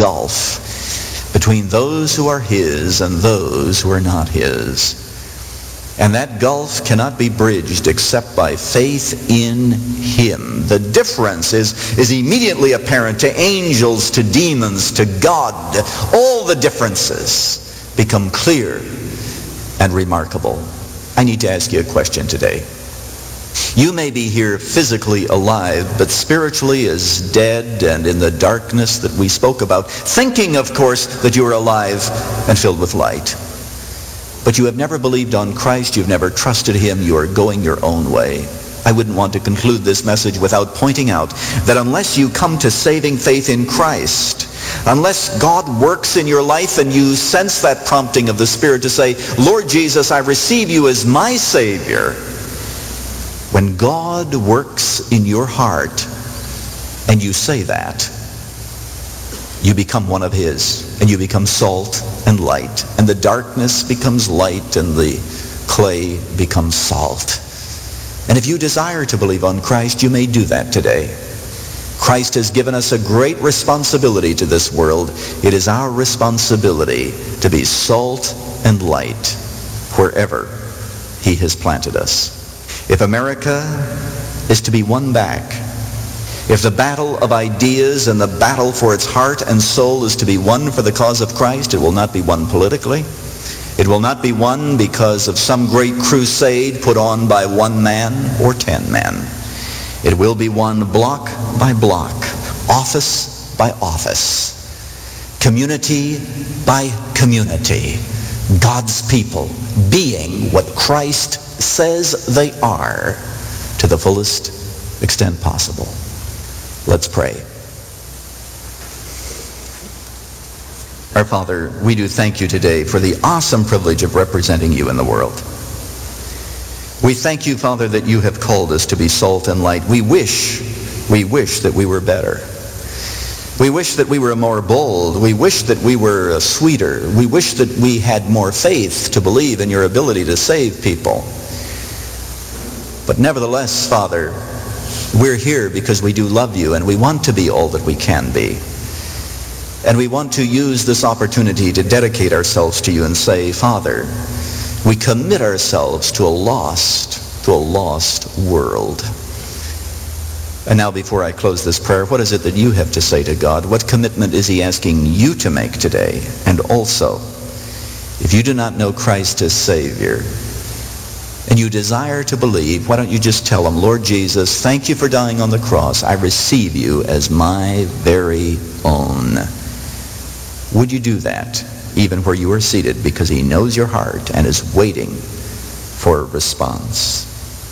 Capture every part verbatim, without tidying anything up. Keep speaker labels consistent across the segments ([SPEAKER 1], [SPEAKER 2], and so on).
[SPEAKER 1] gulf between those who are his and those who are not his. And that gulf cannot be bridged except by faith in him. The difference is, is immediately apparent to angels, to demons, to God. All the differences become clear and remarkable. I need to ask you a question today. You may be here physically alive, but spiritually as dead and in the darkness that we spoke about, thinking, of course, that you are alive and filled with light. But you have never believed on Christ, you've never trusted him, you are going your own way. I wouldn't want to conclude this message without pointing out that unless you come to saving faith in Christ, unless God works in your life and you sense that prompting of the Spirit to say, Lord Jesus, I receive you as my Savior, when God works in your heart and you say that, you become one of his, and you become salt and light, and the darkness becomes light and the clay becomes salt. And if you desire to believe on Christ, you may do that today. Christ has given us a great responsibility to this world. It is our responsibility to be salt and light wherever he has planted us. If America is to be won back, if the battle of ideas and the battle for its heart and soul is to be won for the cause of Christ, it will not be won politically. It will not be won because of some great crusade put on by one man or ten men. It will be won block by block, office by office, community by community, God's people being what Christ says they are to the fullest extent possible. Let's pray. Our Father, we do thank you today for the awesome privilege of representing you in the world. We thank you, Father, that you have called us to be salt and light. We wish, we wish that we were better. We wish that we were more bold. We wish that we were sweeter. We wish that we had more faith to believe in your ability to save people. But nevertheless, Father, we're here because we do love you and we want to be all that we can be. And we want to use this opportunity to dedicate ourselves to you and say, Father, we commit ourselves to a lost, to a lost world. And now before I close this prayer, what is it that you have to say to God? What commitment is he asking you to make today? And also, if you do not know Christ as Savior, and you desire to believe, why don't you just tell him, Lord Jesus, thank you for dying on the cross. I receive you as my very own. Would you do that, even where you are seated, because he knows your heart and is waiting for a response?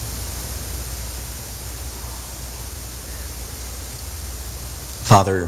[SPEAKER 1] Father,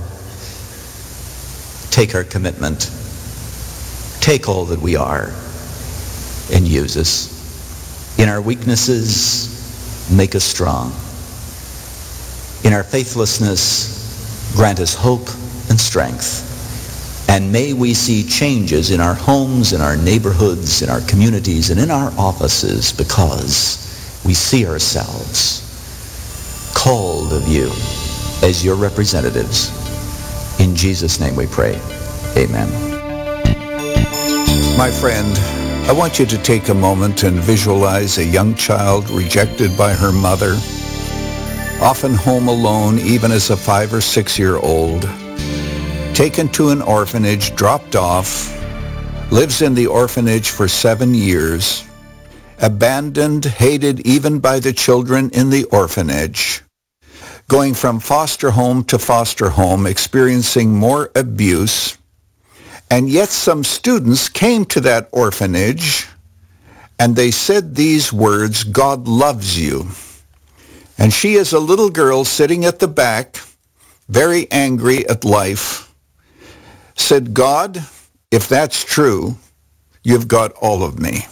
[SPEAKER 1] take our commitment. Take all that we are and use us. In our weaknesses, make us strong. In our faithlessness, grant us hope and strength. And may we see changes in our homes, in our neighborhoods, in our communities, and in our offices because we see ourselves called of you as your representatives. In Jesus' name we pray. Amen.
[SPEAKER 2] My friend, I want you to take a moment and visualize a young child rejected by her mother, often home alone even as a five or six year old, taken to an orphanage, dropped off, lives in the orphanage for seven years, abandoned, hated even by the children in the orphanage, going from foster home to foster home, experiencing more abuse. And yet some students came to that orphanage and they said these words, God loves you. And she is a little girl sitting at the back, very angry at life, said, God, if that's true, you've got all of me.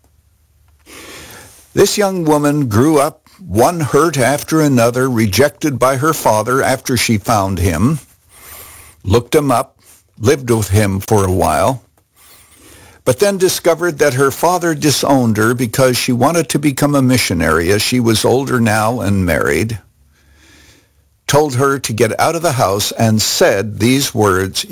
[SPEAKER 2] This young woman grew up, one hurt after another, rejected by her father after she found him, looked him up, lived with him for a while, but then discovered that her father disowned her because she wanted to become a missionary as she was older now and married, told her to get out of the house and said these words,